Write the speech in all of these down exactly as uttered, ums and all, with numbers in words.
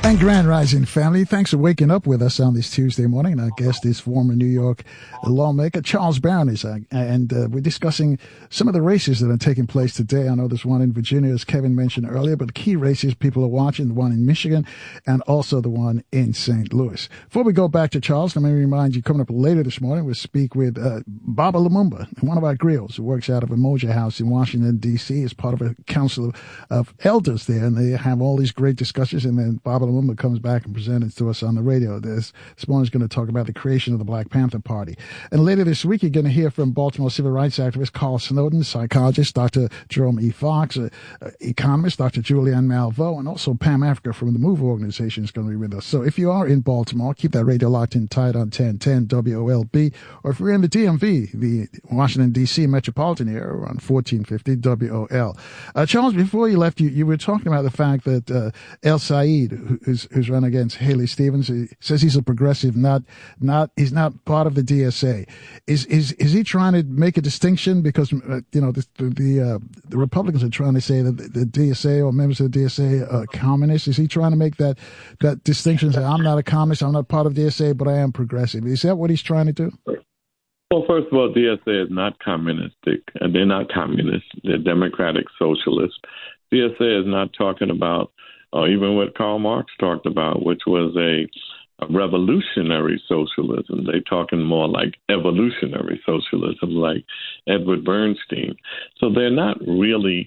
And Grand Rising family, thanks for waking up with us on this Tuesday morning. Our guest is former New York lawmaker Charles Barron, is, uh, and uh, we're discussing some of the races that are taking place today. I know there's one in Virginia, as Kevin mentioned earlier, but the key races people are watching, the one in Michigan and also the one in Saint Louis. Before we go back to Charles, let me remind you, coming up later this morning, we'll speak with uh, Baba Lumumba, one of our griots who works out of Umoja House in Washington, D C, as part of a council of, of elders there, and they have all these great discussions, and then Baba Lumumba comes back and presents to us on the radio. This, this morning's going to talk about the creation of the Black Panther Party. And later this week, you're going to hear from Baltimore civil rights activist Carl Snowden, psychologist Doctor Jerome E. Fox, uh, uh, economist Doctor Julianne Malveaux, and also Pam Africa from the MOVE organization is going to be with us. So if you are in Baltimore, keep that radio locked in tight on ten ten W O L B, or if you're in the D M V, the Washington, D C metropolitan area, on fourteen fifty W O L. Uh, Charles, before you left, you, you were talking about the fact that uh, El Said, who, who's, who's run against Haley Stevens, he says he's a progressive, not not he's not part of the D S A. Is is is he trying to make a distinction because uh, you know the the, uh, the Republicans are trying to say that the, the D S A or members of the D S A are communists? Is he trying to make that that distinction? Say, I'm not a communist, I'm not part of D S A, but I am progressive. Is that what he's trying to do? Well, first of all, D S A is not communistic, and they're not communists. They're democratic socialists. D S A is not talking about, or even what Karl Marx talked about, which was a, a revolutionary socialism. They're talking more like evolutionary socialism, like Edward Bernstein. So they're not really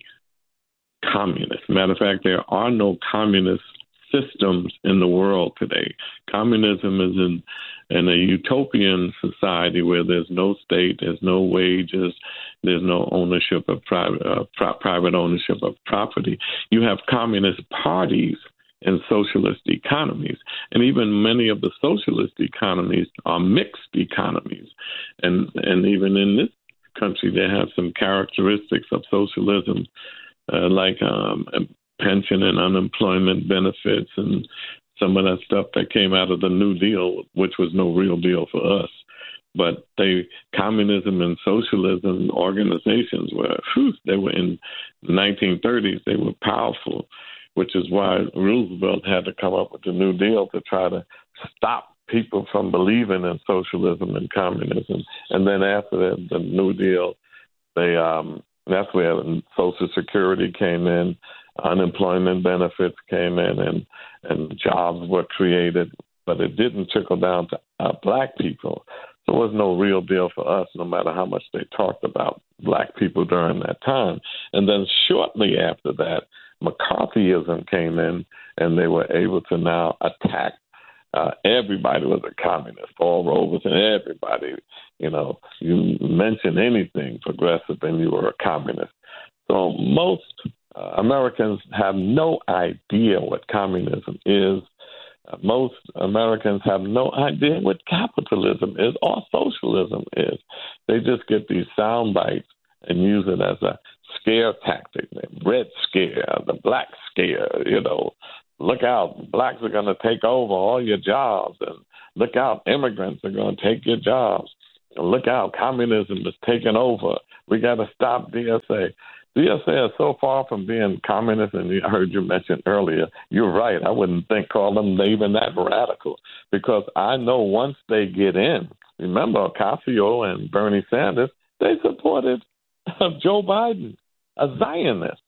communist. Matter of fact, there are no communist systems in the world today. Communism is in, in a utopian society where there's no state, there's no wages, there's no ownership of private uh, pri- private ownership of property. You have communist parties in socialist economies, and even many of the socialist economies are mixed economies, and and even in this country they have some characteristics of socialism, uh, like um, pension and unemployment benefits and some of that stuff that came out of the New Deal, which was no real deal for us. But they, communism and socialism organizations were, whew, they were in the nineteen thirties, they were powerful, which is why Roosevelt had to come up with the New Deal to try to stop people from believing in socialism and communism. And then after the, the New Deal, they um, that's where Social Security came in, unemployment benefits came in, and, and jobs were created, but it didn't trickle down to uh, black people. So it was no real deal for us, no matter how much they talked about black people during that time. And then shortly after that, McCarthyism came in, and they were able to now attack uh, everybody was a communist, Paul Robeson, everybody. You know, you mention anything progressive and you were a communist. So most uh, Americans have no idea what communism is. Uh, most Americans have no idea what capitalism is or socialism is. They just get these sound bites and use it as a scare tactic. The red scare, the black scare, you know. Look out, blacks are going to take over all your jobs. And look out, immigrants are going to take your jobs. And look out, communism is taking over. We got to stop D S A. D S A is so far from being communist, and I heard you mention earlier, you're right, I wouldn't think call them even that radical, because I know once they get in, remember Ocasio and Bernie Sanders, they supported Joe Biden, a Zionist.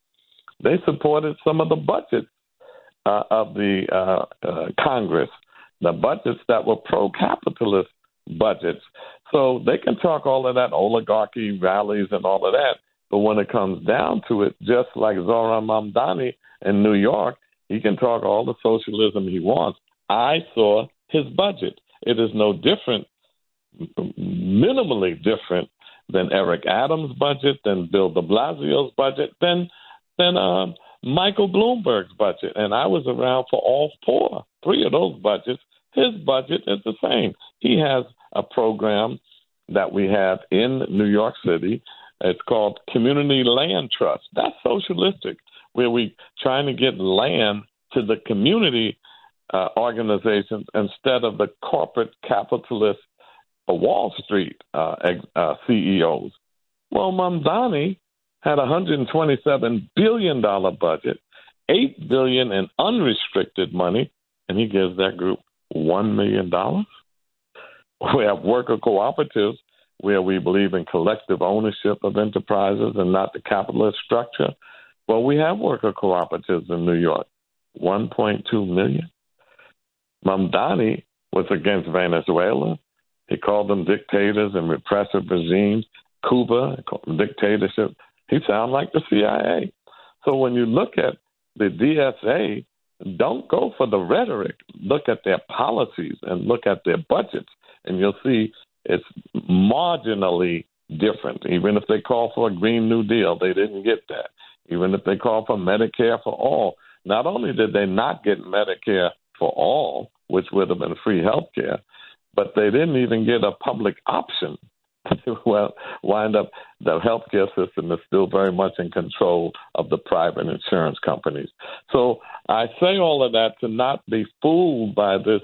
They supported some of the budgets uh, of the uh, uh, Congress, the budgets that were pro-capitalist budgets. So they can talk all of that oligarchy rallies and all of that. But when it comes down to it, just like Zohran Mamdani in New York, he can talk all the socialism he wants. I saw his budget. It is no different, minimally different than Eric Adams' budget, than Bill de Blasio's budget, than, than uh, Michael Bloomberg's budget. And I was around for all four, three of those budgets. His budget is the same. He has a program that we have in New York City. It's called Community Land Trust. That's socialistic, where we trying to get land to the community uh, organizations instead of the corporate capitalist uh, Wall Street uh, uh, C E Os. Well, Mamdani had a one hundred twenty-seven billion dollars budget, eight billion dollars in unrestricted money, and he gives that group one million dollars. We have worker cooperatives where we believe in collective ownership of enterprises and not the capitalist structure. Well, we have worker cooperatives in New York, one point two million. Mamdani was against Venezuela. He called them dictators and repressive regimes. Cuba, dictatorship. He sounds like the C I A. So when you look at the D S A, don't go for the rhetoric. Look at their policies and look at their budgets, and you'll see it's marginally different. Even if they call for a Green New Deal, they didn't get that. Even if they call for Medicare for all, not only did they not get Medicare for all, which would have been free health care, but they didn't even get a public option. Well, wind up, the healthcare system is still very much in control of the private insurance companies. So I say all of that to not be fooled by this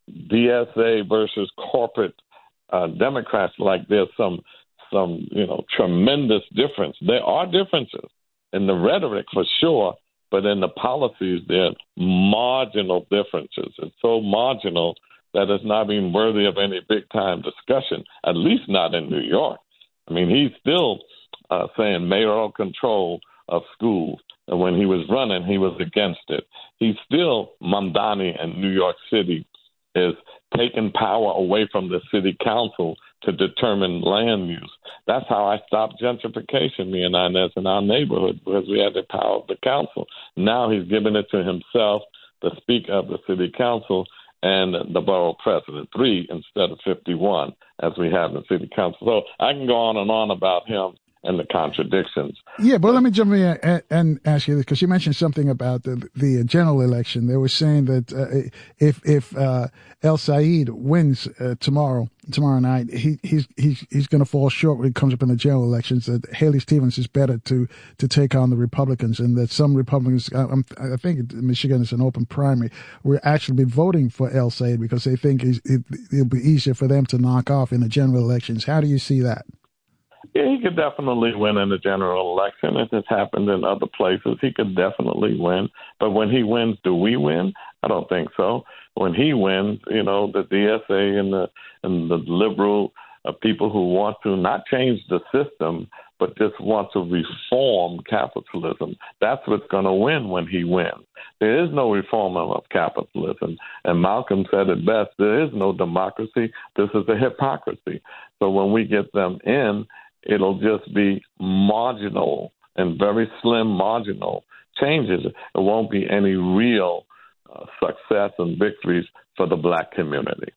D S A versus corporate uh, Democrats like there's some, some, you know, tremendous difference. There are differences in the rhetoric for sure, but in the policies, there are marginal differences. It's so marginal that it's not even worthy of any big-time discussion, at least not in New York. I mean, he's still uh, saying mayoral control of schools. And when he was running, he was against it. He's still, Mamdani in New York City is taking power away from the city council to determine land use. That's how I stopped gentrification, me and Inez, in our neighborhood, because we had the power of the council. Now he's giving it to himself, the speaker of the city council, and the borough president, three instead of fifty-one, as we have in the city council. So I can go on and on about him and the contradictions. Yeah, but let me jump in and, and ask you this, because you mentioned something about the, the general election. They were saying that uh, if if uh, El Said wins uh, tomorrow tomorrow night, he, he's he's he's going to fall short when it comes up in the general elections. That Haley Stevens is better to to take on the Republicans, and that some Republicans, I'm, I think Michigan is an open primary, will actually be voting for El Said because they think he's, it, it'll be easier for them to knock off in the general elections. How do you see that? Yeah, he could definitely win in the general election. It has happened in other places. He could definitely win. But when he wins, do we win? I don't think so. When he wins, you know, the D S A and the and the liberal uh, people who want to not change the system, but just want to reform capitalism, that's what's going to win when he wins. There is no reform of capitalism. And Malcolm said it best, there is no democracy. This is a hypocrisy. So when we get them in, it'll just be marginal and very slim marginal changes. It won't be any real uh, success and victories for the black community.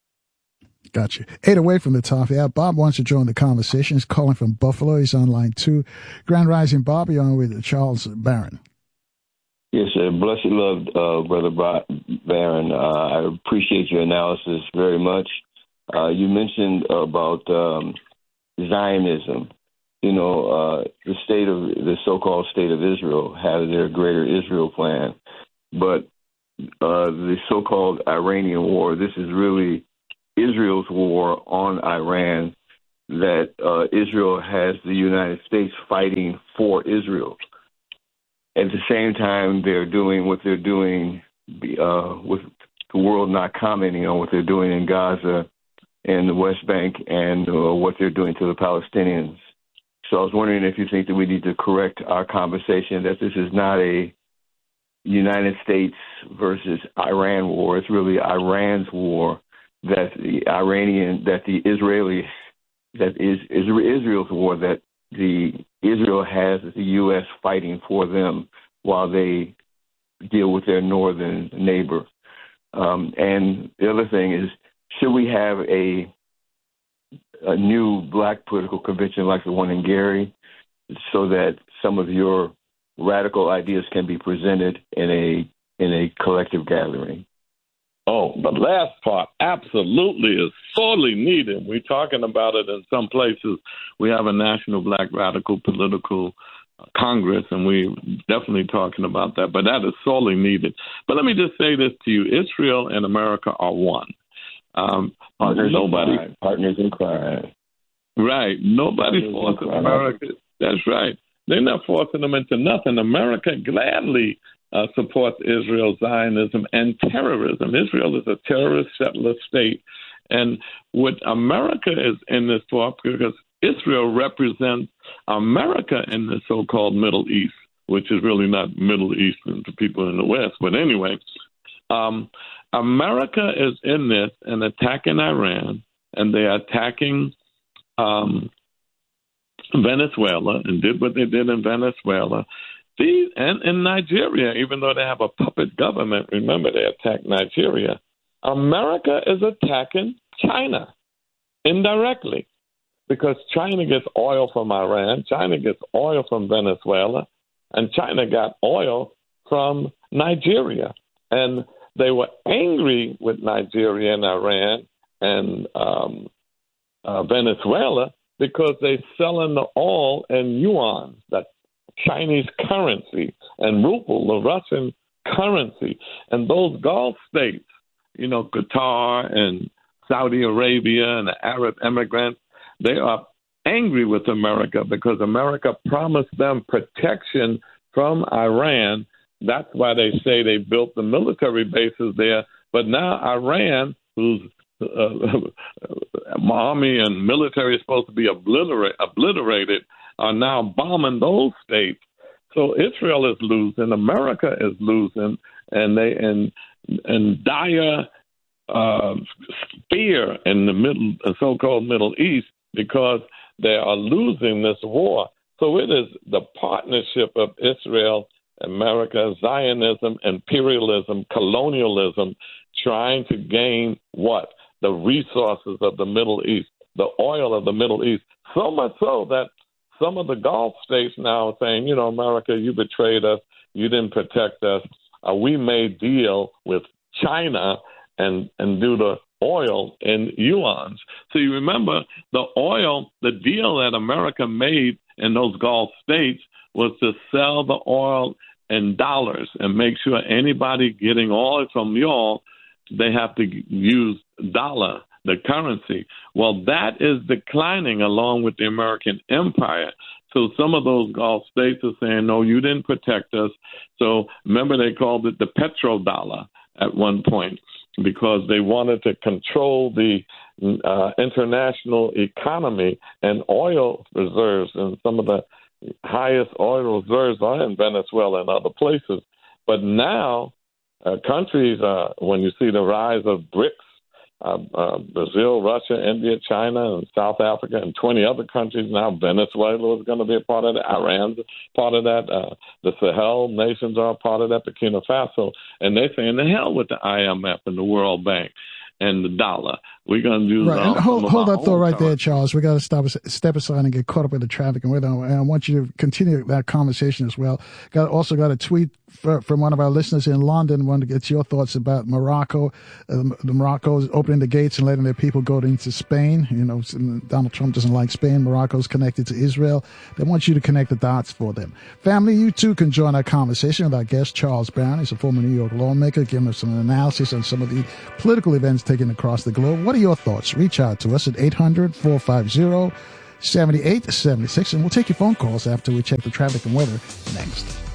Gotcha. Eight away from the top. Yeah, Bob wants to join the conversation. He's calling from Buffalo. He's on line two. Grand Rising Bob, you're on with Charles Barron. Yes, sir. Blessed love, uh, Brother Barron. Uh, I appreciate your analysis very much. Uh, you mentioned about um, Zionism. You know, uh, the state of the so-called state of Israel has their Greater Israel plan, but uh, the so-called Iranian war, this is really Israel's war on Iran, that uh, Israel has the United States fighting for Israel. At the same time, they're doing what they're doing uh, with the world not commenting on what they're doing in Gaza and the West Bank and uh, what they're doing to the Palestinians. So I was wondering if you think that we need to correct our conversation, that this is not a United States versus Iran war. It's really Iran's war, that the Iranian, that the Israeli, that is Israel's war, that the Israel has the U S fighting for them while they deal with their northern neighbor. Um, and the other thing is, should we have a a new black political convention like the one in Gary, so that some of your radical ideas can be presented in a in a collective gathering? Oh, the last part absolutely is sorely needed. We're talking about it in some places. We have a National Black Radical Political Congress, and we're definitely talking about that. But that is sorely needed. But let me just say this to you. Israel and America are one. Um, partners nobody, in crime. Partners in crime. Right. Nobody's forcing America. That's right. They're not forcing them into nothing. America gladly uh, supports Israel, Zionism, and terrorism. Israel is a terrorist settler state. And what America is in this for, because Israel represents America in the so-called Middle East, which is really not Middle Eastern to people in the West. But anyway, um, America is in this and attacking Iran, and they're attacking um, Venezuela and did what they did in Venezuela. These, and in Nigeria, even though they have a puppet government, remember they attacked Nigeria. America is attacking China indirectly because China gets oil from Iran, China gets oil from Venezuela, and China got oil from Nigeria. And they were angry with Nigeria and Iran and um, uh, Venezuela because they're selling the oil in yuan, that Chinese currency, and ruble, the Russian currency. And those Gulf states, you know, Qatar and Saudi Arabia and the Arab immigrants, they are angry with America because America promised them protection from Iran. That's why they say they built the military bases there. But now Iran, whose uh, army and military is supposed to be obliterate, obliterated, are now bombing those states. So Israel is losing, America is losing, and they and and dire uh, fear in the middle, so-called Middle East, because they are losing this war. So it is the partnership of Israel, America, Zionism, imperialism, colonialism, trying to gain what? The resources of the Middle East, the oil of the Middle East. So much so that some of the Gulf states now are saying, you know, America, you betrayed us. You didn't protect us. Uh, we made deal with China and, and do the oil in yuans. So you remember the oil, the deal that America made in those Gulf states was to sell the oil in dollars and make sure anybody getting oil from y'all, they have to use dollar, the currency. Well, that is declining along with the American empire. So some of those Gulf states are saying, no, you didn't protect us. So remember, they called it the petrodollar at one point because they wanted to control the uh, international economy, and oil reserves, and some of the highest oil reserves are in Venezuela and other places. But now uh, countries, uh, when you see the rise of BRICS, Uh, uh, Brazil, Russia, India, China, and South Africa, and twenty other countries now. Venezuela is going to be a part of that. Iran's a part of that. Uh, the Sahel nations are a part of that. Burkina Faso. And they're saying, the hell with the I M F and the World Bank and the dollar. We're going to do right. uh, And hold, hold that thought right currency. there, Charles. We got to stop, step aside and get caught up in the traffic and weather. And I want you to continue that conversation as well. Got also got a tweet for, from one of our listeners in London. Want to get your thoughts about Morocco. Um, the Morocco is opening the gates and letting their people go into Spain. You know, Donald Trump doesn't like Spain. Morocco's connected to Israel. They want you to connect the dots for them. Family, you too can join our conversation with our guest, Charles Brown. He's a former New York lawmaker, giving us some analysis on some of the political events taken across the globe. What are your thoughts? Reach out to us at eight hundred, four five zero, seven eight seven six, and we'll take your phone calls after we check the traffic and weather next.